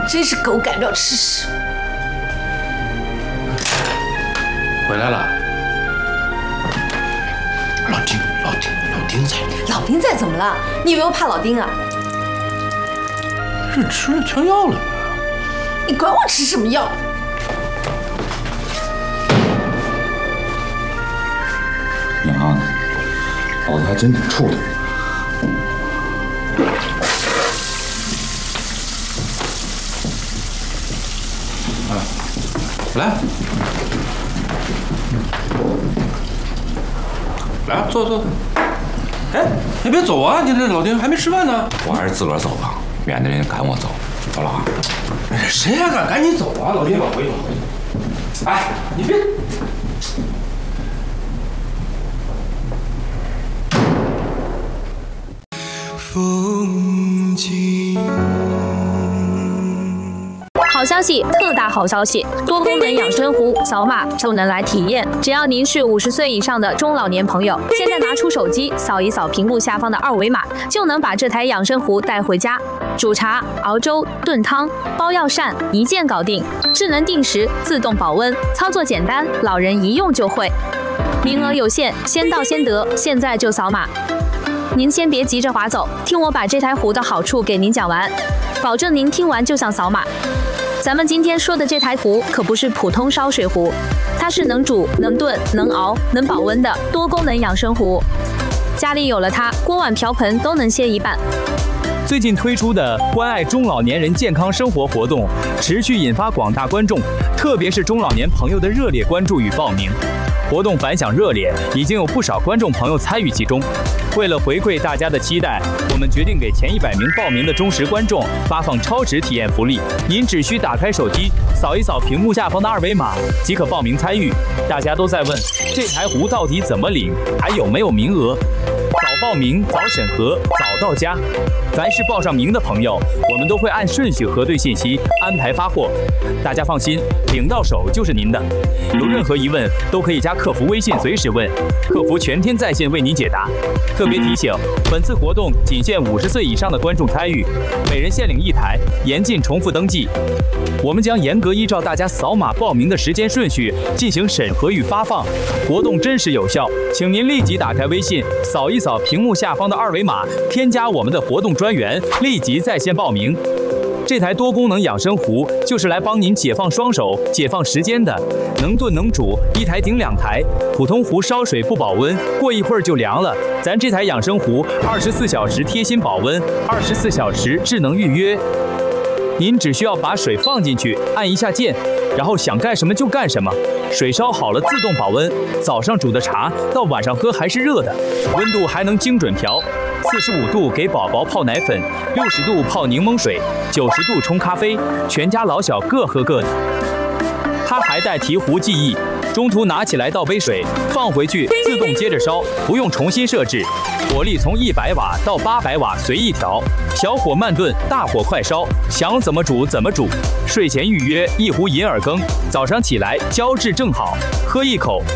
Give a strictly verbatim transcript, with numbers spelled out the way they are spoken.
真是狗改不了吃屎。 回来了。老丁，老丁，老丁在。 老丁在怎么了？你以为我怕老丁啊？ 是吃了枪药了没？ 你管我吃什么药？ 娘，老子还真挺怵的。 啊，来，来，坐坐。哎，你别走啊！你这老丁还没吃饭呢。 我还是自个儿走吧，免得人家赶我走。走了啊！ 谁还敢赶你走啊？老丁，我回去，我回去。哎，你别。 风景。 好消息，特大好消息！多功能养生壶扫码就能来体验。只要您是五十岁以上的中老年朋友，现在拿出手机扫一扫屏幕下方的二维码，就能把这台养生壶带回家。煮茶、熬粥、炖汤、包药膳，一键搞定。智能定时，自动保温，操作简单，老人一用就会。名额有限，先到先得，现在就扫码。您先别急着划走，听我把这台壶的好处给您讲完，保证您听完就想扫码。咱们今天说的这台壶可不是普通烧水壶，它是能煮、能炖、能熬、能保温的多功能养生壶。家里有了它，锅碗瓢盆都能歇一半。 最近推出的关爱中老年人健康生活活动，持续引发广大观众，特别是中老年朋友的热烈关注与报名。活动反响热烈，已经有不少观众朋友参与其中。为了回馈大家的期待，我们决定给前一百名报名的忠实观众发放超值体验福利。您只需打开手机，扫一扫屏幕下方的二维码，即可报名参与。大家都在问，这台壶到底怎么领，还有没有名额？早报名，早审核，早到家。凡是报上名的朋友，我们都会按顺序核对信息，安排发货。大家放心，领到手就是您的。有任何疑问，都可以加客服微信随时问，客服全天在线为您解答。特别提醒，本次活动仅限五十岁以上的观众参与，每人限领一台，严禁重复登记。我们将严格依照大家扫码报名的时间顺序进行审核与发放，活动真实有效，请您立即打开微信，扫一扫屏幕下方的二维码，添加我们的活动专员，立即在线报名。这台多功能养生壶就是来帮您解放双手、解放时间的，能炖能煮，一台顶两台。普通壶烧水不保温，过一会儿就凉了。咱这台养生壶二十四小时贴心保温，二十四小时智能预约。您只需要把水放进去，按一下键，然后想干什么就干什么。水烧好了自动保温，早上煮的茶到晚上喝还是热的，温度还能精准调。四十五度给宝宝泡奶粉，六十度泡柠檬水，九十度冲咖啡，全家老小各喝各的。它还带提壶记忆，中途拿起来倒杯水，放回去自动接着烧，不用重新设置。火力从一百瓦到八百瓦随意调，小火慢炖，大火快烧，想怎么煮怎么煮。睡前预约一壶银耳羹，早上起来胶质正好，喝一口。